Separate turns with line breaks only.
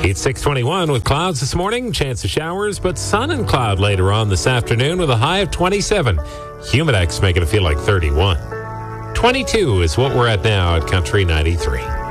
It's 6:21 with clouds this morning, chance of showers, but sun and cloud later on this afternoon with a high of 27. Humidex making it feel like 31. 22 is what we're at now at Country 93.